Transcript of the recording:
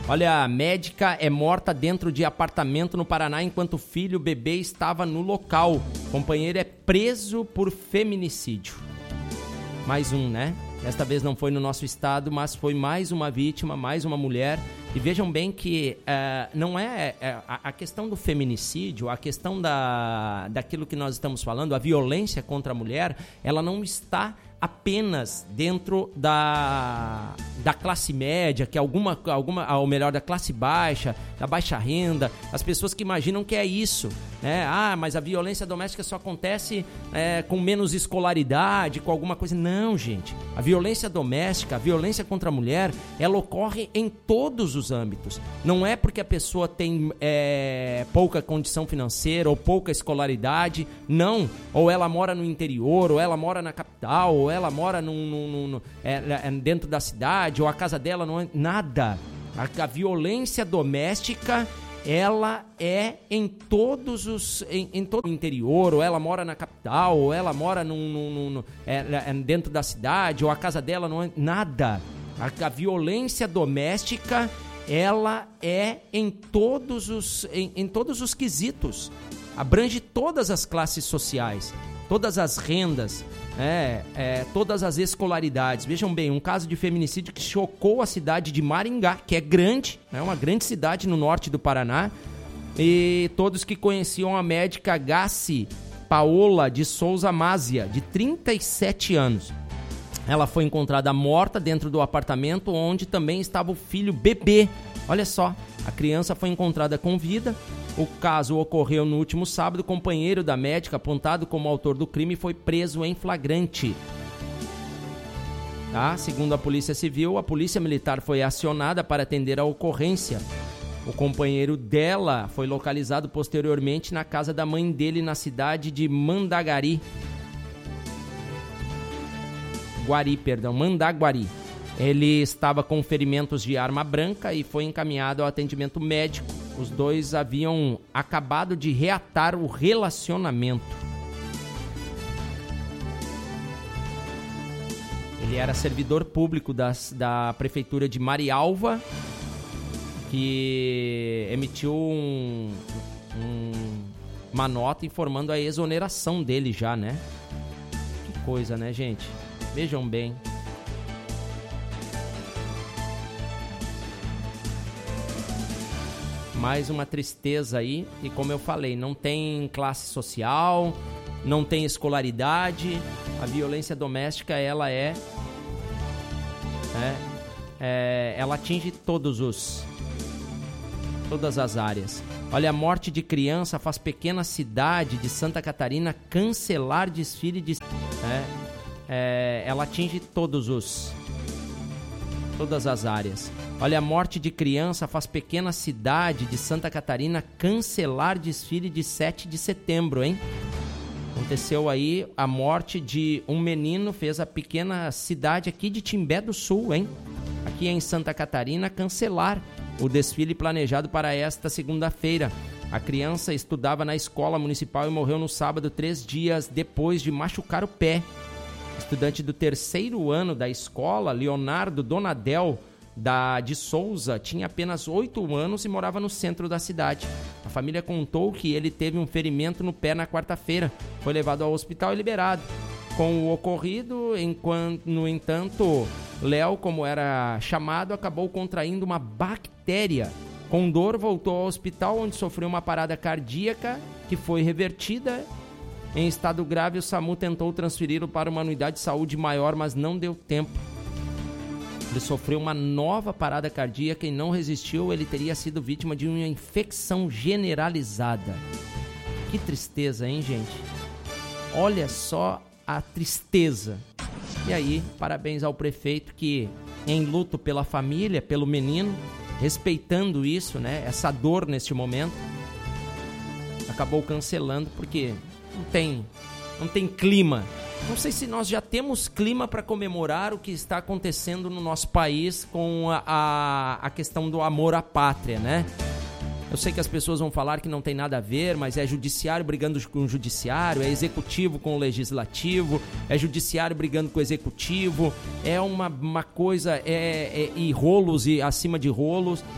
Olha, a médica é morta dentro de apartamento no Paraná enquanto o filho, bebê, estava no local. O companheiro é preso por feminicídio. Mais um, né? Desta vez não foi no nosso estado, mas foi mais uma vítima, mais uma mulher. E vejam bem que não é a questão do feminicídio, a questão daquilo que nós estamos falando, a violência contra a mulher, ela não está apenas dentro da classe média, que é alguma, ou melhor, da classe baixa, da baixa renda, as pessoas que imaginam que é isso, né? Mas a violência doméstica só acontece com menos escolaridade, com alguma coisa. Não, gente. A violência doméstica, a violência contra a mulher, ela ocorre em todos os âmbitos. Não é porque a pessoa tem pouca condição financeira ou pouca escolaridade, não. Ou ela mora no interior, ou ela mora na capital, ou ela mora dentro da cidade, ou a casa dela não é nada. A violência doméstica, ela é em todos os... em todo o interior, ou ela mora na capital, ou ela mora dentro da cidade, ou a casa dela não é nada. A violência doméstica, ela é em todos os quesitos. Abrange todas as classes sociais, todas as rendas, todas as escolaridades. Vejam bem, um caso de feminicídio que chocou a cidade de Maringá, que é grande, uma grande cidade no norte do Paraná, e todos que conheciam a médica Gassi Paola de Souza Mazia, de 37 anos. Ela foi encontrada morta dentro do apartamento onde também estava o filho bebê. Olha só, a criança foi encontrada com vida. O caso ocorreu no último sábado. O companheiro da médica, apontado como autor do crime, foi preso em flagrante. Segundo a Polícia Civil, a Polícia Militar foi acionada para atender a ocorrência. O companheiro dela foi localizado posteriormente na casa da mãe dele na cidade de Mandaguari. Mandaguari. Ele estava com ferimentos de arma branca e foi encaminhado ao atendimento médico. Os dois haviam acabado de reatar o relacionamento. Ele era servidor público da prefeitura de Marialva, que emitiu uma nota informando a exoneração dele já, né? Que coisa, né, gente? Vejam bem. Mais uma tristeza aí, e como eu falei, não tem classe social, não tem escolaridade. A violência doméstica, ela ela atinge todas as áreas. Olha, a morte de criança faz pequena cidade de Santa Catarina cancelar desfile de... ela atinge todas as áreas. Olha, a morte de criança faz pequena cidade de Santa Catarina cancelar desfile de 7 de setembro, hein? Aconteceu aí a morte de um menino, fez a pequena cidade aqui de Timbé do Sul, hein? Aqui em Santa Catarina, cancelar o desfile planejado para esta segunda-feira. A criança estudava na escola municipal e morreu no sábado, 3 dias depois de machucar o pé. Estudante do 3º ano da escola, Leonardo Donadel de Souza, tinha apenas 8 anos e morava no centro da cidade. A família contou que ele teve um ferimento no pé na quarta-feira. Foi levado ao hospital e liberado. Com o ocorrido, no entanto, Léo, como era chamado, acabou contraindo uma bactéria. Com dor, voltou ao hospital, onde sofreu uma parada cardíaca que foi revertida. Em estado grave, o SAMU tentou transferi-lo para uma unidade de saúde maior, mas não deu tempo. Ele sofreu uma nova parada cardíaca e não resistiu. Ele teria sido vítima de uma infecção generalizada. Que tristeza, hein, gente? Olha só a tristeza. E aí, parabéns ao prefeito que, em luto pela família, pelo menino, respeitando isso, né? Essa dor neste momento, acabou cancelando porque não tem clima. Não sei se nós já temos clima para comemorar o que está acontecendo no nosso país com a questão do amor à pátria, né? Eu sei que as pessoas vão falar que não tem nada a ver, mas é judiciário brigando com o judiciário, é executivo com o legislativo, é judiciário brigando com o executivo, é uma coisa, e rolos e acima de rolos.